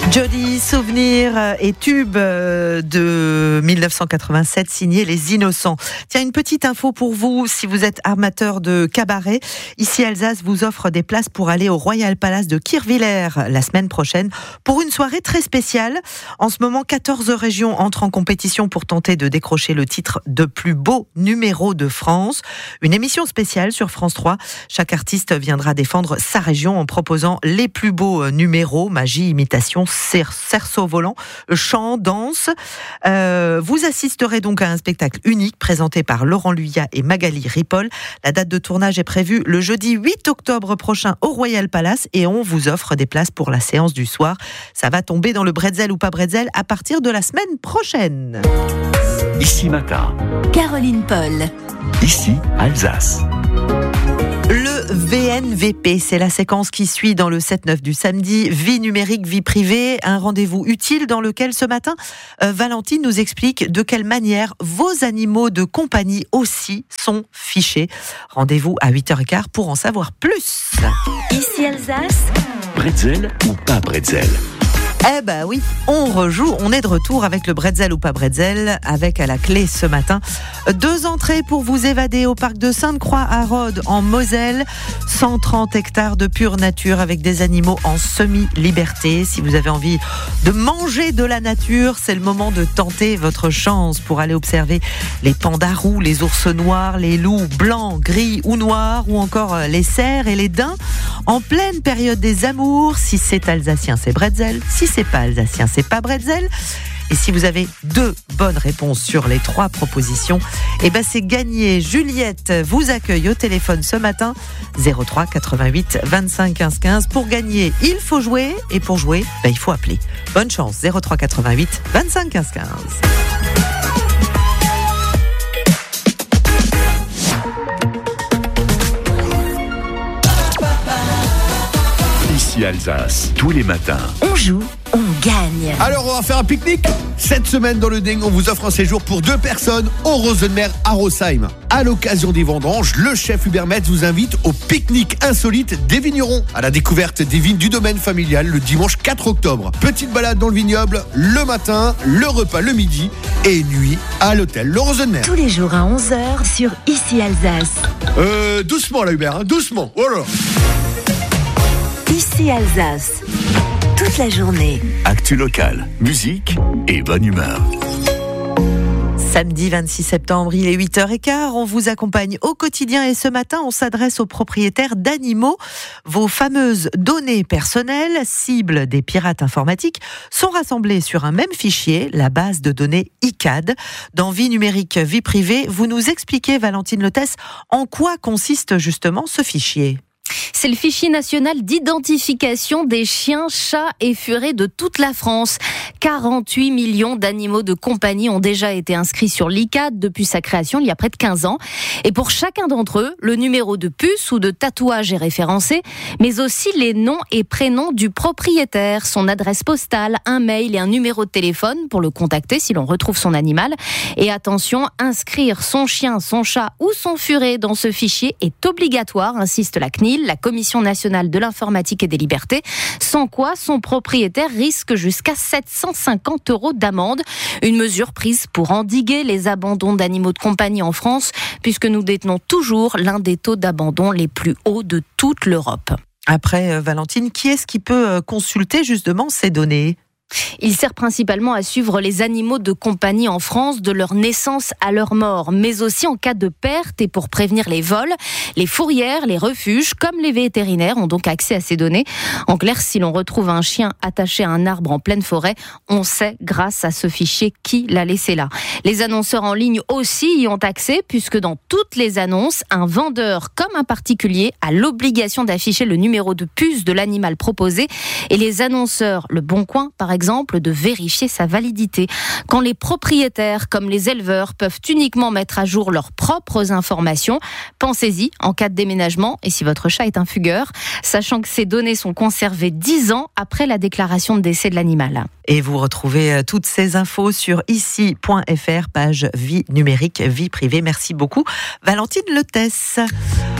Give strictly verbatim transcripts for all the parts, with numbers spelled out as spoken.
Jody, souvenir et tube de dix-neuf cent quatre-vingt-sept, signé Les Innocents. Tiens, une petite info pour vous, si vous êtes amateur de cabaret. Ici, Alsace vous offre des places pour aller au Royal Palace de Kirchwiller la semaine prochaine pour une soirée très spéciale. En ce moment, quatorze régions entrent en compétition pour tenter de décrocher le titre de plus beau numéro de France. Une émission spéciale sur France trois. Chaque artiste viendra défendre sa région en proposant les plus beaux numéros, magie, imitation, cerceau volant, chant, danse. Euh, vous assisterez donc à un spectacle unique présenté par Laurent Luyat et Magali Ripoll. La date de tournage est prévue le jeudi huit octobre prochain au Royal Palace et on vous offre des places pour la séance du soir. Ça va tomber dans le Bretzel ou pas Bretzel à partir de la semaine prochaine. Ici Matin. Caroline Paul. Ici Alsace. Le V N V P, c'est la séquence qui suit dans le sept neuf du samedi. Vie numérique, vie privée, un rendez-vous utile dans lequel ce matin, euh, Valentine nous explique de quelle manière vos animaux de compagnie aussi sont fichés. Rendez-vous à huit heures quinze pour en savoir plus. Ici Alsace. Bretzel ou pas Bretzel? Eh ben oui, on rejoue, on est de retour avec le Bretzel ou pas Bretzel, avec à la clé ce matin deux entrées pour vous évader au parc de Sainte-Croix à Rhodes en Moselle, cent trente hectares de pure nature avec des animaux en semi-liberté. Si vous avez envie de manger de la nature, c'est le moment de tenter votre chance pour aller observer les pandas roux, les ours noirs, les loups blancs, gris ou noirs, ou encore les cerfs et les daims en pleine période des amours. Si c'est alsacien, c'est Bretzel. Si c'est pas alsacien, c'est pas Bretzel. Et si vous avez deux bonnes réponses sur les trois propositions, eh ben c'est gagné. Juliette vous accueille au téléphone ce matin, zéro trois quatre-vingt-huit vingt-cinq quinze quinze. Pour gagner, il faut jouer, et pour jouer, ben, il faut appeler. Bonne chance, zéro trois quatre-vingt-huit vingt-cinq quinze quinze. Ici Alsace, tous les matins. On joue, on gagne. Alors on va faire un pique-nique. Cette semaine dans le Ding, on vous offre un séjour pour deux personnes au Rosenmer à Rosheim. À l'occasion des vendanges, le chef Hubert Metz vous invite au pique-nique insolite des vignerons, à la découverte des vignes du domaine familial le dimanche quatre octobre. Petite balade dans le vignoble le matin, le repas le midi et nuit à l'hôtel le Rosenmer. Tous les jours à onze heures sur Ici Alsace. Euh, doucement là Hubert, hein, doucement. Voilà. Ici Alsace. Toute la journée. Actu locale, musique et bonne humeur. Samedi vingt-six septembre, il est huit heures quinze. On vous accompagne au quotidien et ce matin, on s'adresse aux propriétaires d'animaux. Vos fameuses données personnelles, cibles des pirates informatiques, sont rassemblées sur un même fichier, la base de données I C A D. Dans Vie numérique, vie privée, vous nous expliquez, Valentine Lotès, en quoi consiste justement ce fichier ? C'est le fichier national d'identification des chiens, chats et furets de toute la France. quarante-huit millions d'animaux de compagnie ont déjà été inscrits sur l'I C A D depuis sa création il y a près de quinze ans. Et pour chacun d'entre eux, le numéro de puce ou de tatouage est référencé, mais aussi les noms et prénoms du propriétaire, son adresse postale, un mail et un numéro de téléphone pour le contacter si l'on retrouve son animal. Et attention, inscrire son chien, son chat ou son furet dans ce fichier est obligatoire, insiste la C N I L, la Commission nationale de l'informatique et des libertés, sans quoi son propriétaire risque jusqu'à sept cent cinquante euros d'amende. Une mesure prise pour endiguer les abandons d'animaux de compagnie en France, puisque nous détenons toujours l'un des taux d'abandon les plus hauts de toute l'Europe. Après, euh, Valentine, qui est-ce qui peut euh, consulter justement ces données ? Il sert principalement à suivre les animaux de compagnie en France de leur naissance à leur mort, mais aussi en cas de perte et pour prévenir les vols. Les fourrières, les refuges, comme les vétérinaires ont donc accès à ces données. En clair, si l'on retrouve un chien attaché à un arbre en pleine forêt, on sait grâce à ce fichier qui l'a laissé là. Les annonceurs en ligne aussi y ont accès, puisque dans toutes les annonces, un vendeur comme un particulier a l'obligation d'afficher le numéro de puce de l'animal proposé et les annonceurs, Le Bon Coin par exemple, exemple, de vérifier sa validité. Quand les propriétaires, comme les éleveurs, peuvent uniquement mettre à jour leurs propres informations, pensez-y en cas de déménagement et si votre chat est un fugueur, sachant que ces données sont conservées dix ans après la déclaration de décès de l'animal. Et vous retrouvez toutes ces infos sur ici point f r, page vie numérique, vie privée. Merci beaucoup, Valentine Lotès.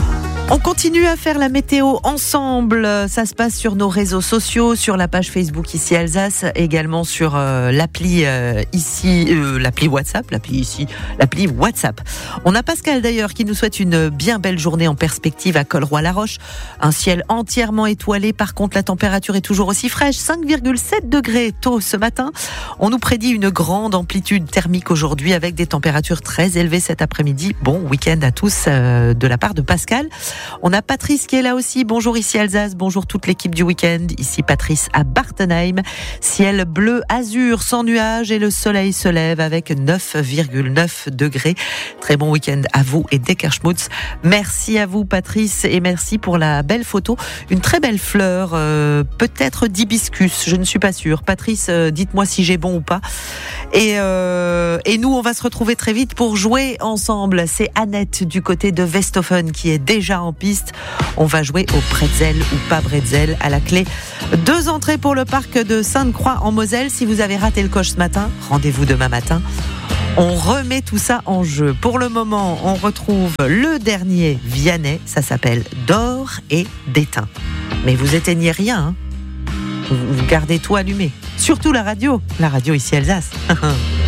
On continue à faire la météo ensemble. Ça se passe sur nos réseaux sociaux, sur la page Facebook Ici Alsace, également sur euh, l'appli euh, ici, euh, l'appli WhatsApp, l'appli ici, l'appli WhatsApp. On a Pascal d'ailleurs qui nous souhaite une bien belle journée en perspective à Colroy-la-Roche. Un ciel entièrement étoilé. Par contre, la température est toujours aussi fraîche, cinq virgule sept degrés tôt ce matin. On nous prédit une grande amplitude thermique aujourd'hui avec des températures très élevées cet après-midi. Bon week-end à tous euh, de la part de Pascal. On a Patrice qui est là aussi. Bonjour ici Alsace, bonjour toute l'équipe du week-end. Ici Patrice à Bartenheim. Ciel bleu azur sans nuages et le soleil se lève avec neuf virgule neuf degrés. Très bon week-end à vous et Deckerschmutz. Merci à vous Patrice et merci pour la belle photo. Une très belle fleur, euh, peut-être d'hibiscus, je ne suis pas sûre. Patrice, euh, dites-moi si j'ai bon ou pas. Et, euh, et nous, on va se retrouver très vite pour jouer ensemble. C'est Annette du côté de Westhofen qui est déjà en piste. On va jouer au bretzel ou pas bretzel à la clé. Deux entrées pour le parc de Sainte-Croix en Moselle. Si vous avez raté le coche ce matin, rendez-vous demain matin. On remet tout ça en jeu. Pour le moment, on retrouve le dernier Vianney. Ça s'appelle D'or et d'étain. Mais vous éteignez rien, hein. Vous gardez tout allumé. Surtout la radio. La radio ici Alsace.